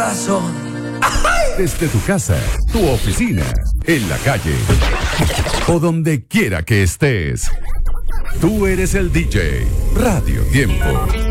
corazón. Desde tu casa, tu oficina, en la calle o donde quiera que estés. Tú eres el DJ. Radio Tiempo.